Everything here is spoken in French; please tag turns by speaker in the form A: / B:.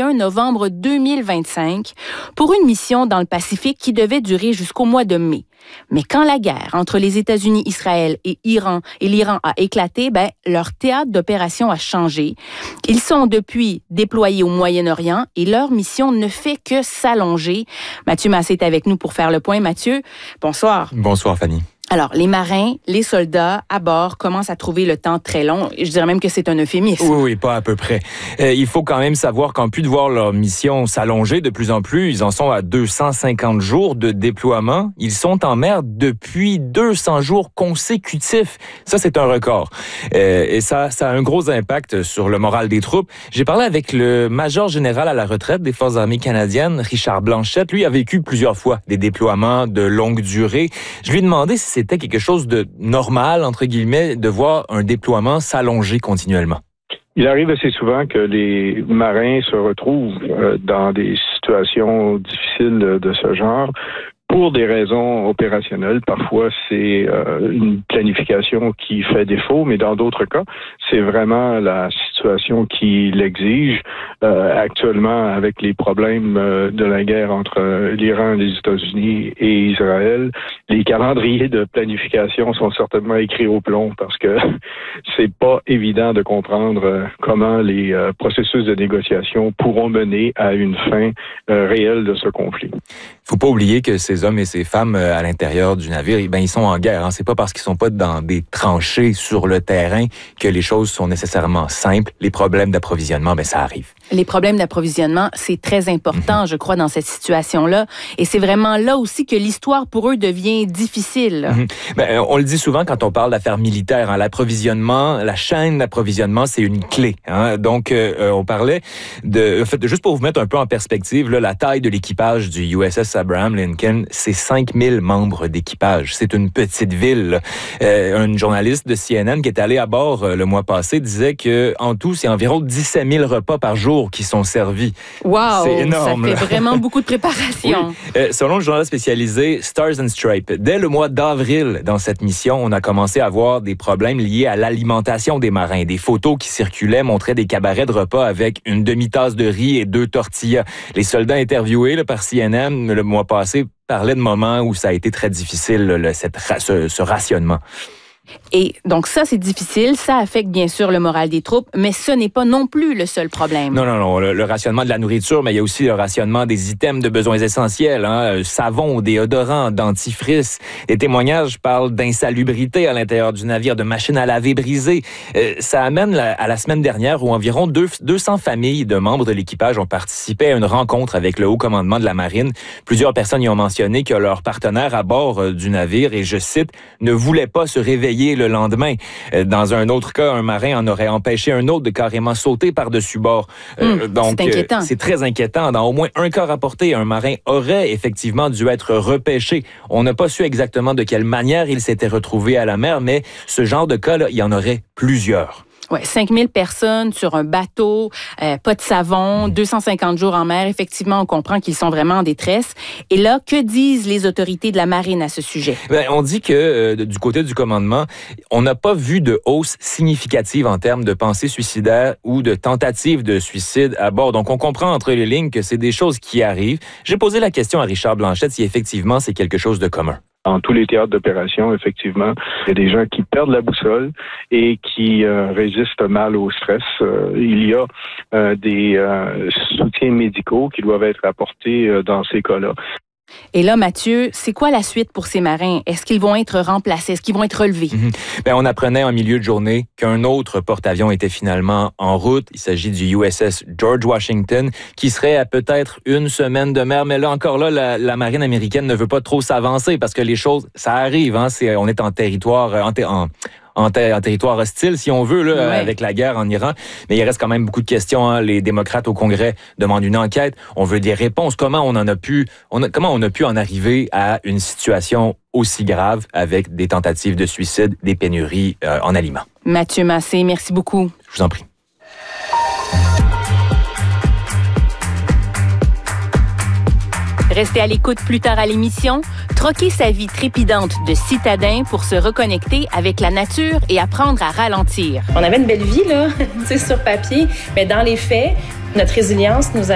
A: 31 novembre 2025 pour une mission dans le Pacifique qui devait durer jusqu'au mois de mai. Mais quand la guerre entre les États-Unis, Israël et l'Iran a éclaté, leur théâtre d'opération a changé. Ils sont depuis déployés au Moyen-Orient et leur mission ne fait que s'allonger. Mathieu Massé est avec nous pour faire le point. Mathieu, bonsoir.
B: Bonsoir, Fanny.
A: Alors, les marins, les soldats à bord commencent à trouver le temps très long. Je dirais même que c'est un euphémisme.
B: Oui, pas à peu près. Il faut quand même savoir qu'en plus de voir leur mission s'allonger de plus en plus, ils en sont à 250 jours de déploiement. Ils sont en mer depuis 200 jours consécutifs. Ça, c'est un record. Et ça a un gros impact sur le moral des troupes. J'ai parlé avec le major général à la retraite des Forces armées canadiennes, Richard Blanchette. Lui a vécu plusieurs fois des déploiements de longue durée. Je lui ai demandé si c'était quelque chose de normal, entre guillemets, de voir un déploiement s'allonger continuellement.
C: Il arrive assez souvent que les marins se retrouvent dans des situations difficiles de ce genre pour des raisons opérationnelles. Parfois, c'est une planification qui fait défaut, mais dans d'autres cas, c'est vraiment la situation qui l'exige. Actuellement, avec les problèmes de la guerre entre l'Iran, les États-Unis et Israël, les calendriers de planification sont certainement écrits au plomb parce que c'est pas évident de comprendre comment les processus de négociation pourront mener à une fin réelle de ce conflit.
B: Faut pas oublier que ces hommes et ces femmes à l'intérieur du navire, ils sont en guerre. Hein. C'est pas parce qu'ils sont pas dans des tranchées sur le terrain que les choses sont nécessairement simples. Les problèmes d'approvisionnement, ça arrive.
A: Les problèmes d'approvisionnement, c'est très important, je crois, dans cette situation-là. Et c'est vraiment là aussi que l'histoire pour eux devient difficile.
B: On le dit souvent quand on parle d'affaires militaires. Hein. L'approvisionnement, la chaîne d'approvisionnement, c'est une clé. Hein. Donc, on parlait de... En fait, juste pour vous mettre un peu en perspective, là, la taille de l'équipage du USS Abraham Lincoln, c'est 5000 membres d'équipage. C'est une petite ville. Une journaliste de CNN qui est allée à bord le mois passé disait que en tout, c'est environ 17 000 repas par jour qui sont servis.
A: Wow!
B: C'est énorme.
A: Ça fait vraiment beaucoup de préparation.
B: Oui. Selon le journal spécialisé Stars and Stripes, dès le mois d'avril, dans cette mission, on a commencé à voir des problèmes liés à l'alimentation des marins. Des photos qui circulaient montraient des cabarets de repas avec une demi-tasse de riz et 2 tortillas. Les soldats interviewés par CNN le mois passé parlaient de moments où ça a été très difficile, ce rationnement.
A: Et donc ça, c'est difficile. Ça affecte bien sûr le moral des troupes, mais ce n'est pas non plus le seul problème.
B: Non. Le rationnement de la nourriture, mais il y a aussi le rationnement des items de besoins essentiels. Savon, déodorant, dentifrice. Les témoignages parlent d'insalubrité à l'intérieur du navire, de machines à laver brisées. Ça amène à la semaine dernière où environ 200 familles de membres de l'équipage ont participé à une rencontre avec le haut commandement de la marine. Plusieurs personnes y ont mentionné que leur partenaire à bord du navire, et je cite, ne voulait pas se réveiller le lendemain. Dans un autre cas, un marin en aurait empêché un autre de carrément sauter par-dessus bord. Donc,
A: c'est inquiétant.
B: C'est très inquiétant. Dans au moins un cas rapporté, un marin aurait effectivement dû être repêché. On n'a pas su exactement de quelle manière il s'était retrouvé à la mer, mais ce genre de cas-là, il y en aurait plusieurs.
A: Ouais, 5000 personnes sur un bateau, pas de savon, 250 jours en mer. Effectivement, on comprend qu'ils sont vraiment en détresse. Et là, que disent les autorités de la marine à ce sujet?
B: On dit que du côté du commandement, on n'a pas vu de hausse significative en termes de pensées suicidaires ou de tentatives de suicide à bord. Donc, on comprend entre les lignes que c'est des choses qui arrivent. J'ai posé la question à Richard Blanchette si effectivement c'est quelque chose de commun.
C: Dans tous les théâtres d'opération, effectivement, il y a des gens qui perdent la boussole et qui résistent mal au stress. Il y a des soutiens médicaux qui doivent être apportés dans ces cas-là.
A: Et là, Mathieu, c'est quoi la suite pour ces marins? Est-ce qu'ils vont être remplacés? Est-ce qu'ils vont être relevés?
B: On apprenait en milieu de journée qu'un autre porte-avions était finalement en route. Il s'agit du USS George Washington, qui serait à peut-être une semaine de mer. Mais là, encore là, la marine américaine ne veut pas trop s'avancer parce que les choses, ça arrive. Hein? On est en territoire... En territoire hostile, si on veut, là, avec la guerre en Iran. Mais il reste quand même beaucoup de questions. Hein. Les démocrates au Congrès demandent une enquête. On veut des réponses. Comment on a pu en arriver à une situation aussi grave avec des tentatives de suicide, des pénuries en aliments?
A: Mathieu Massé, merci beaucoup.
B: Je vous en prie.
A: Restez à l'écoute plus tard à l'émission. Troquez sa vie trépidante de citadin pour se reconnecter avec la nature et apprendre à ralentir.
D: On avait une belle vie, là, sur papier, mais dans les faits, notre résilience nous a